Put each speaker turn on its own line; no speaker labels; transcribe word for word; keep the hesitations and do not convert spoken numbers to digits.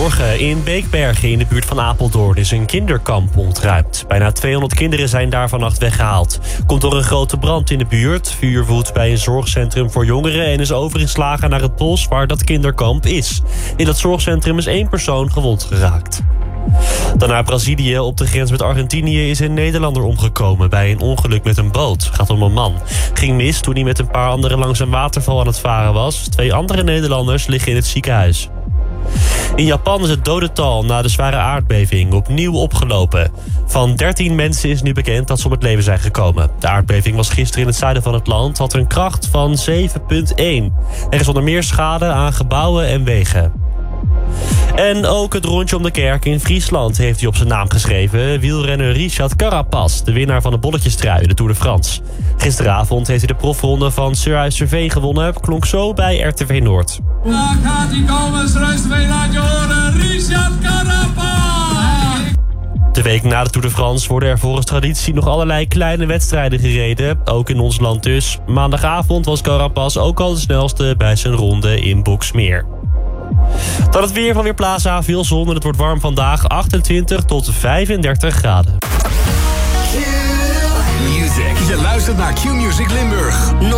Goedemorgen. In Beekbergen in de buurt van Apeldoorn is een kinderkamp ontruimd. Bijna tweehonderd kinderen zijn daar vannacht weggehaald. Komt door een grote brand in de buurt. Vuur woedt bij een zorgcentrum voor jongeren en is overgeslagen naar het bos waar dat kinderkamp is. In dat zorgcentrum is één persoon gewond geraakt. Dan naar Brazilië. Op de grens met Argentinië is een Nederlander omgekomen bij een ongeluk met een boot. Het gaat om een man. Ging mis toen hij met een paar anderen langs een waterval aan het varen was. Twee andere Nederlanders liggen in het ziekenhuis. In Japan is het dodental na de zware aardbeving opnieuw opgelopen. Van dertien mensen is nu bekend dat ze om het leven zijn gekomen. De aardbeving was gisteren in het zuiden van het land, had een kracht van zeven komma één. Er is onder meer schade aan gebouwen en wegen. En ook het rondje om de kerk in Friesland heeft hij op zijn naam geschreven. Wielrenner Richard Carapaz, de winnaar van de bolletjestrui, de Tour de France. Gisteravond heeft hij de profronde van Surhuis-Cerveen gewonnen. Klonk zo bij R T V Noord.
Daar gaat hij komen, Surhuis-Cerveen, laat je horen, Richard Carapaz!
De week na de Tour de France worden er volgens traditie nog allerlei kleine wedstrijden gereden. Ook in ons land dus. Maandagavond was Carapaz ook al de snelste bij zijn ronde in Boxmeer. Dan het weer van Weerplaza, veel zon en het wordt warm vandaag, achtentwintig tot vijfendertig graden.
Q-Music. Je luistert naar Q-Music Limburg.